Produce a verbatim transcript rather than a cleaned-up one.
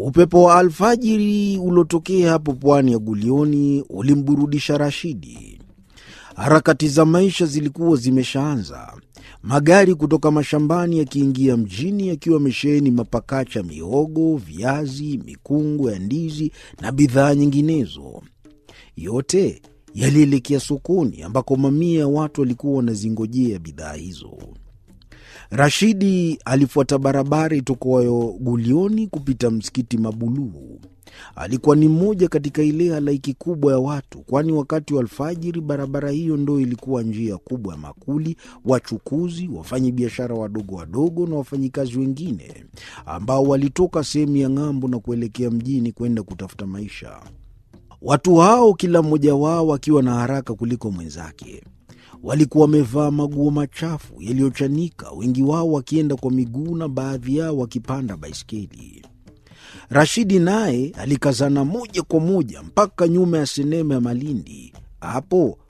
Upepo wa alfajiri ulotokea hapo pwani ya Gulioni ulimburudisha Rashidi. Harakati za maisha zilikuwa zimeshaanza. Magari kutoka mashambani yakiingia mjini yakiwa yamesheheni mapakacha, mihogo, viazi, mikungu ya ndizi na bidhaa nyinginezo. Yote yalielekea sokoni ambako mamia ya watu walikuwa wanazingojea bidhaa hizo. Rashidi alifuata barabara itokayo Gulioni kupita msikiti Mabuluu. Alikuwa ni mmoja katika ile halaiki kubwa ya watu, kwani wakati wa alfajiri barabara hiyo ndo ilikuwa njia kubwa ya makuli, wachukuzi, wafanyabiashara wadogo wadogo na wafanyikazi wengine ambao walitoka sehemu ya ng'ambo na kuelekea mjini kwenda kutafuta maisha. Watu hao, kila mmoja wao akiwa na haraka kuliko mwenzake, walikuwa wamevaa maguo machafu yaliyochanika, wengi wao wakienda kwa miguu na baadhi yao wakipanda baiskeli. Rashidi naye alikazana moja kwa moja mpaka nyuma ya sinema ya Malindi. Hapo